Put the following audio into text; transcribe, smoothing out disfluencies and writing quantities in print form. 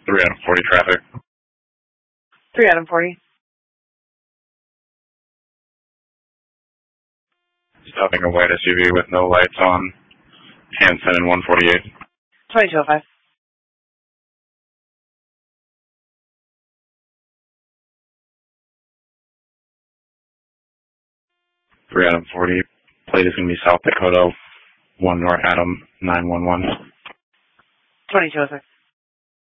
3 out of 40 traffic. 3 out of 40. Stopping a white SUV with no lights on. Hanson and 148. 2205. 3 out of 40. Plate is going to be South Dakota, 1 North Adam, 911. 2206.